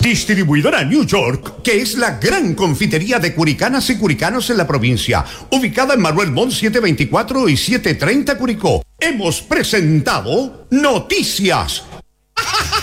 Distribuidora New York, que es la gran confitería de curicanas y curicanos en la provincia, ubicada en Manuel Montt 724 y 730 Curicó. Hemos presentado Noticias